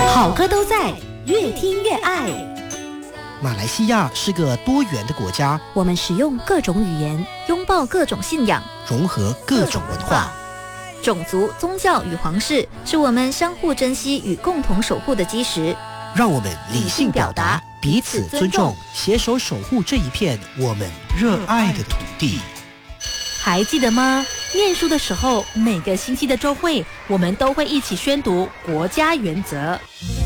好歌都在，越听越爱。 马来西亚是个多元的国家， 我们使用各种语言，拥抱各种信仰， 融合各种文化。 种族、宗教与皇室是我们相互珍惜与共同守护的基石。 让我们理性表达，彼此尊重，携手守护这一片我们热爱的土地。 还记得吗？念书的时候，每个星期的周会，我们都会一起宣读国家原则。